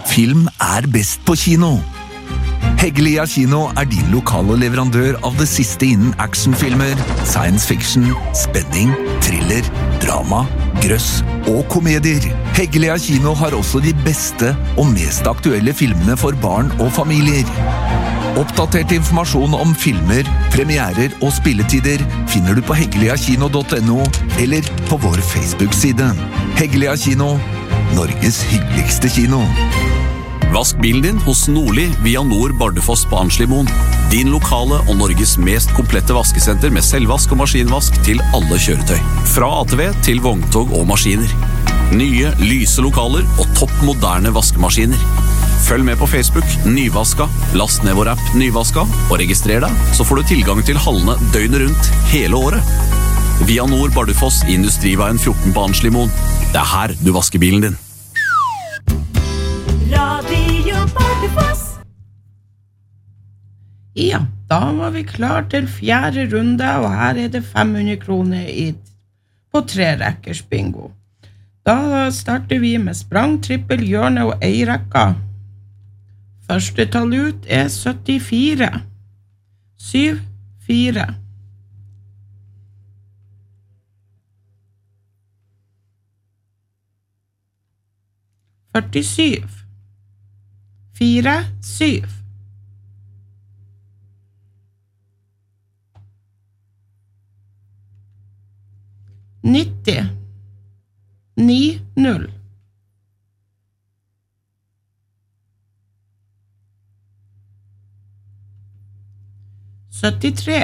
Film best på kino. Heggelia Kino din lokale leverandør av det siste innen actionfilmer, science fiction, spenning, thriller, drama, grøss og komedier. Heggelia Kino har også de beste og mest aktuelle filmene for barn og familier. Oppdatert informasjon om filmer, premierer og spilletider finner du på heggeliakino.no eller på vår Facebook-side. Heggelia Kino, Norges hyggeligste kino. Vask bilen din hos Nordli via Nord Bardufoss på Arnslimoen. Din lokale og Norges mest komplette vaskesenter med selvvask og maskinvask til alle kjøretøy. Fra ATV til vogntog og maskiner. Nye, lyse lokaler og topp moderne vaskemaskiner. Følg med på Facebook, Nyvaska, last ned vår app Nyvaska og registrer deg, så får du tilgang til hallene døgnet rundt hele året. Via Nord Bardufoss i Industriveien 14 på Arnslimoen. Det her du vasker bilen din. Radio Bardufoss. Ja, da var vi klar til 4. runde, og her det 500 kroner på 3 rekkers bingo. Da starter vi med sprang, trippel, hjørne og ei-rekka. Første tall ut 74. 7-4. 47. 4-7. 90. 9-0. 73.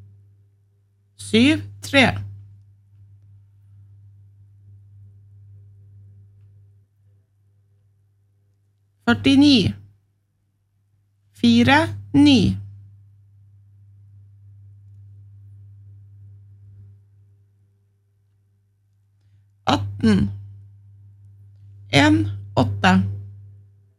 7-3. 49. 4-9. 18.